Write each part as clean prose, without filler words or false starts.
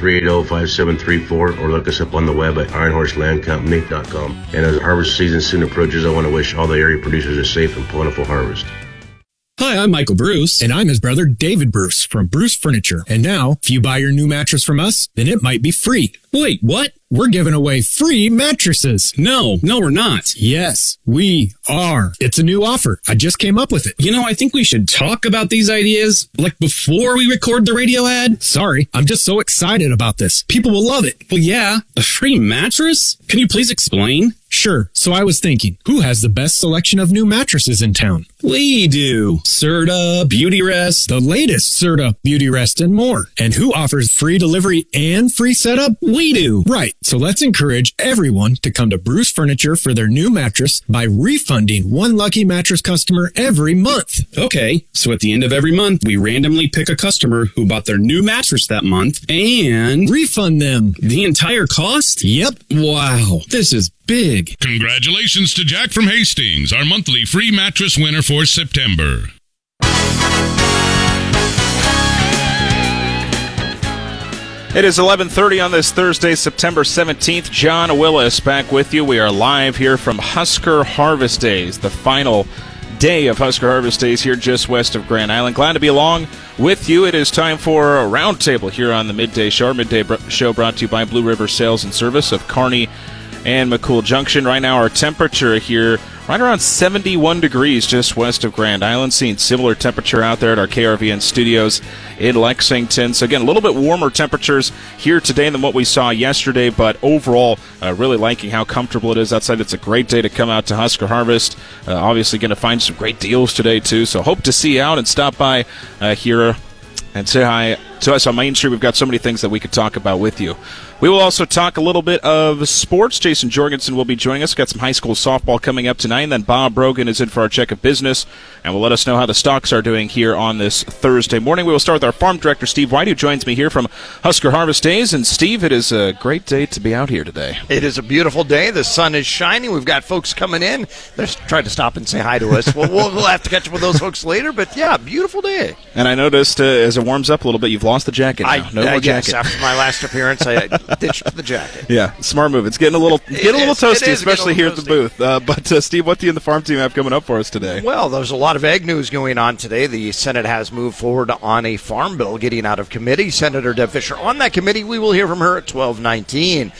380-5734 or look us up on the web at ironhorselandcompany.com. And as harvest season soon approaches, I want to wish all the area producers a safe and plentiful harvest. Hi, I'm Michael Bruce. And I'm his brother, David Bruce, from Bruce Furniture. And now, if you buy your new mattress from us, then it might be free. Wait, what? We're giving away free mattresses. No, we're not. Yes, we are. It's a new offer. I just came up with it. I think we should talk about these ideas, like before we record the radio ad. Sorry, I'm just so excited about this. People will love it. Well, yeah, a free mattress? Can you please explain? Sure. So I was thinking, who has the best selection of new mattresses in town? We do. Serta, Beautyrest, the latest Serta, Beautyrest, and more. And who offers free delivery and free setup? We do. Right. So let's encourage everyone to come to Bruce Furniture for their new mattress by refunding one lucky mattress customer every month. Okay. So at the end of every month, we randomly pick a customer who bought their new mattress that month and refund them the entire cost? Yep. Wow. This is big. Congratulations to Jack from Hastings, our monthly free mattress winner for September. It is 11:30 on this Thursday, September 17th. John Willis back with you. We are live here from Husker Harvest Days, the final day of Husker Harvest Days here just west of Grand Island. Glad to be along with you. It is time for a roundtable here on the Midday Show. Our Midday Show brought to you by Blue River Sales and Service of Kearney and McCool Junction. Right now our temperature here right around 71 degrees just west of Grand Island. Seeing similar temperature out there at our KRVN studios in Lexington. So again, a little bit warmer temperatures here today than what we saw yesterday, but overall really liking how comfortable it is outside. It's a great day to come out to Husker Harvest. Obviously going to find some great deals today too, so hope to see you out and stop by here and say hi to us on Main Street. We've got so many things that we could talk about with you. We will also talk a little bit of sports. Jason Jorgensen will be joining us. Got some high school softball coming up tonight. And then Bob Brogan is in for our check of business and will let us know how the stocks are doing here on this Thursday morning. We will start with our farm director, Steve White, who joins me here from Husker Harvest Days. And, Steve, it is a great day to be out here today. It is a beautiful day. The sun is shining. We've got folks coming in. They're trying to stop and say hi to us. We'll have to catch up with those folks later. But, yeah, beautiful day. And I noticed as it warms up a little bit, you've lost the jacket now. No more jacket. Yes, after my last appearance, I ditched the jacket. Yeah, smart move. It's getting a little toasty, especially here at the booth. But Steve, what do you and the farm team have coming up for us today? Well, there's a lot of ag news going on today. The Senate has moved forward on a farm bill getting out of committee. Senator Deb Fischer on that committee. We will hear from her at 12:19.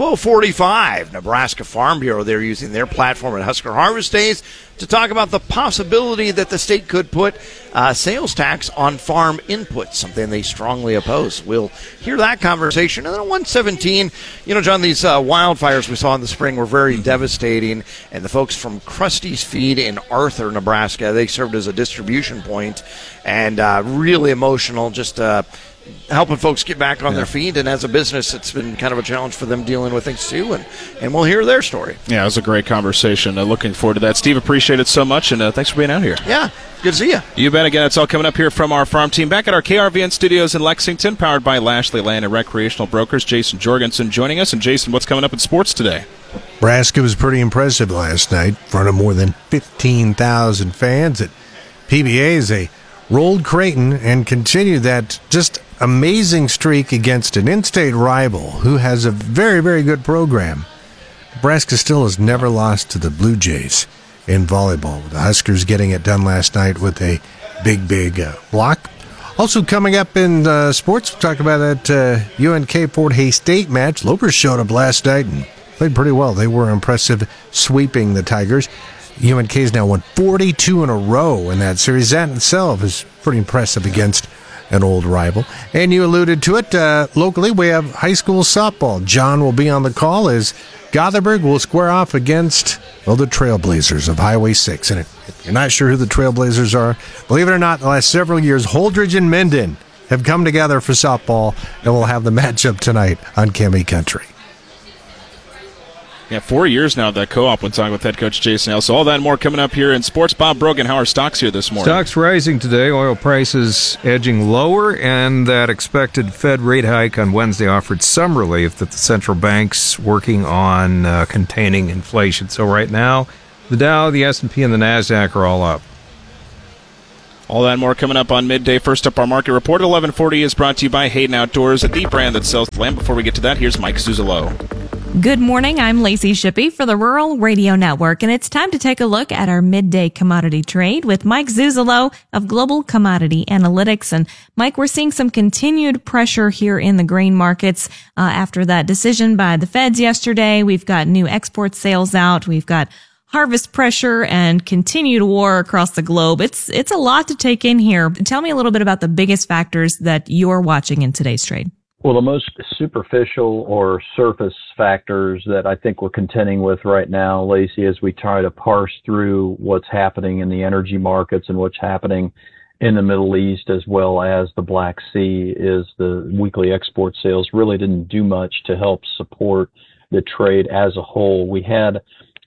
12:45, Nebraska Farm Bureau. They're using their platform at Husker Harvest Days to talk about the possibility that the state could put sales tax on farm inputs, something they strongly oppose. We'll hear that conversation. And then at 1:17, John, these wildfires we saw in the spring were very devastating, and the folks from Krusty's Feed in Arthur, Nebraska, they served as a distribution point, and really emotional, just helping folks get back on their feet. And as a business, it's been kind of a challenge for them dealing with things too, and we'll hear their story. Yeah, it was a great conversation. Looking forward to that. Steve, appreciate it so much, and thanks for being out here. Yeah, good to see you. You bet. Again, it's all coming up here from our farm team back at our KRVN studios in Lexington, powered by Lashley Land and Recreational Brokers. Jason Jorgensen joining us. And Jason, what's coming up in sports today? Nebraska was pretty impressive last night in front of more than 15,000 fans at PBA's. They rolled Creighton and continued that just amazing streak against an in-state rival who has a very, very good program. Nebraska still has never lost to the Blue Jays in volleyball. The Huskers getting it done last night with a big block. Also coming up in sports, we'll talk about that UNK Fort Hays State match. Lopers showed up last night and played pretty well. They were impressive, sweeping the Tigers. UNK has now won 42 in a row in that series. That in itself is pretty impressive against an old rival. And you alluded to it, locally we have high school softball. John will be on the call as Gothenburg will square off against, the Trailblazers of Highway 6. And if you're not sure who the Trailblazers are, believe it or not, the last several years, Holdridge and Minden have come together for softball, and we'll have the matchup tonight on KME Country. Yeah, 4 years now that co-op when talking with head coach Jason Hale. So all that and more coming up here in sports. Bob Brogan, how are stocks here this morning? Stocks rising today. Oil prices edging lower, and that expected Fed rate hike on Wednesday offered some relief that the central bank's working on containing inflation. So right now, the Dow, the S&P, and the NASDAQ are all up. All that and more coming up on midday. First up, our market report at 11:40 is brought to you by Hayden Outdoors, the brand that sells the land. Before we get to that, here's Mike Zuzolo. Good morning. I'm Lacey Shippey for the Rural Radio Network, and it's time to take a look at our midday commodity trade with Mike Zuzolo of Global Commodity Analytics. And Mike, we're seeing some continued pressure here in the grain markets after that decision by the Feds yesterday. We've got new export sales out. We've got harvest pressure and continued war across the globe. It's a lot to take in here. Tell me a little bit about the biggest factors that you're watching in today's trade. Well, the most superficial or surface factors that I think we're contending with right now, Lacey, as we try to parse through what's happening in the energy markets and what's happening in the Middle East as well as the Black Sea, is the weekly export sales really didn't do much to help support the trade as a whole. We had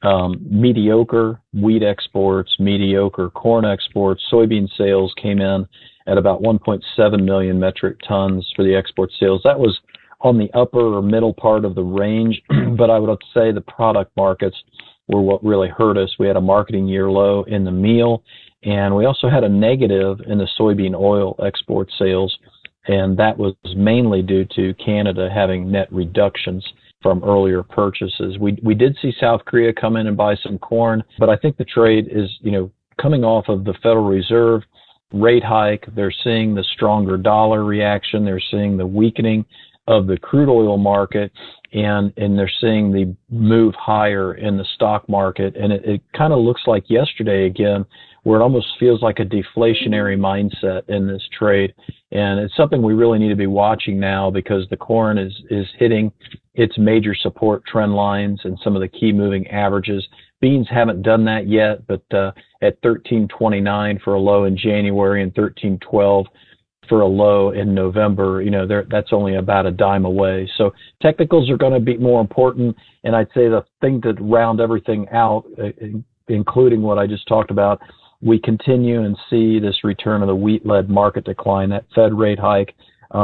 mediocre wheat exports, mediocre corn exports, soybean sales came in at about 1.7 million metric tons for the export sales. That was on the upper or middle part of the range, but I would say the product markets were what really hurt us. We had a marketing year low in the meal, and we also had a negative in the soybean oil export sales, and that was mainly due to Canada having net reductions from earlier purchases. We did see South Korea come in and buy some corn, but I think the trade is, coming off of the Federal Reserve rate hike. They're seeing the stronger dollar reaction. They're seeing the weakening of the crude oil market, and they're seeing the move higher in the stock market. And it kind of looks like yesterday again, where it almost feels like a deflationary mindset in this trade. And it's something we really need to be watching now, because the corn is hitting its major support trend lines and some of the key moving averages. Beans haven't done that yet, but at 13.29 for a low in January and 13.12 for a low in November, that's only about a dime away. So technicals are going to be more important. And I'd say the thing to round everything out, including what I just talked about, we continue and see this return of the wheat-led market decline, that Fed rate hike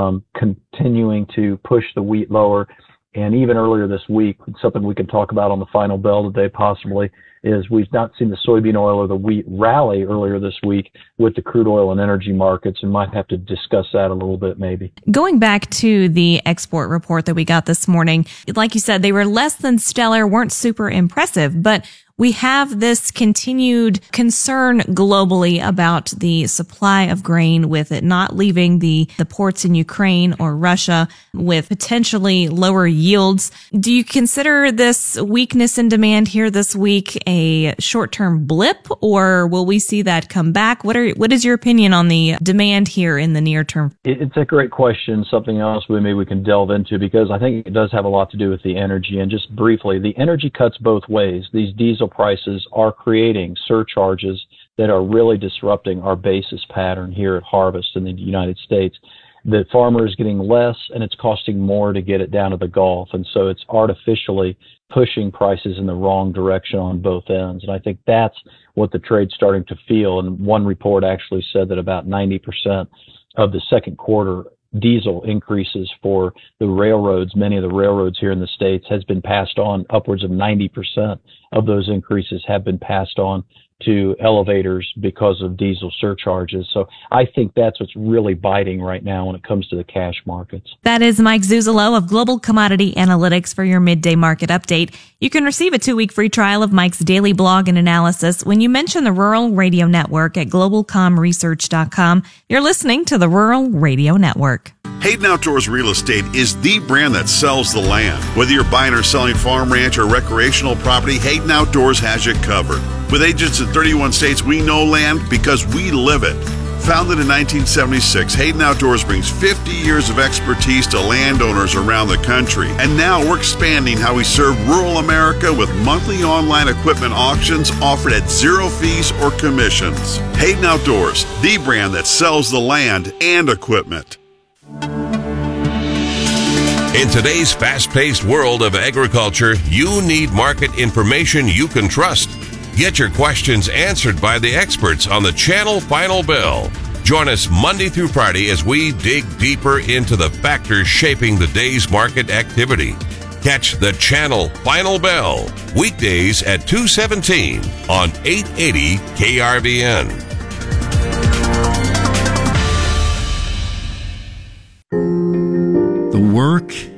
continuing to push the wheat lower. And even earlier this week, something we can talk about on the final bell today possibly, is we've not seen the soybean oil or the wheat rally earlier this week with the crude oil and energy markets, and might have to discuss that a little bit maybe. Going back to the export report that we got this morning, like you said, they were less than stellar, weren't super impressive, but we have this continued concern globally about the supply of grain, with it not leaving the ports in Ukraine or Russia, with potentially lower yields. Do you consider this weakness in demand here this week a short-term blip, or will we see that come back? What is your opinion on the demand here in the near term? It's a great question, something else maybe we can delve into, because I think it does have a lot to do with the energy. And just briefly, the energy cuts both ways. These diesel prices are creating surcharges that are really disrupting our basis pattern here at harvest in the United States. The farmer is getting less, and it's costing more to get it down to the Gulf. And so it's artificially pushing prices in the wrong direction on both ends. And I think that's what the trade's starting to feel. And one report actually said that about 90% of the second quarter diesel increases for the railroads, many of the railroads here in the States, has been passed on. Upwards of 90% of those increases have been passed on to elevators because of diesel surcharges. So I think that's what's really biting right now when it comes to the cash markets. That is Mike Zuzolo of Global Commodity Analytics for your midday market update. You can receive a 2-week free trial of Mike's daily blog and analysis when you mention the Rural Radio Network at globalcomresearch.com. You're listening to the Rural Radio Network. Hayden Outdoors Real Estate is the brand that sells the land. Whether you're buying or selling farm, ranch, or recreational property, Hayden Outdoors has you covered. With agents in 31 states, we know land because we live it. Founded in 1976, Hayden Outdoors brings 50 years of expertise to landowners around the country. And now we're expanding how we serve rural America with monthly online equipment auctions offered at zero fees or commissions. Hayden Outdoors, the brand that sells the land and equipment. In today's fast-paced world of agriculture, you need market information you can trust. Get your questions answered by the experts on the Channel Final Bell. Join us Monday through Friday as we dig deeper into the factors shaping the day's market activity. Catch the Channel Final Bell weekdays at 2:17 on 880 KRVN. work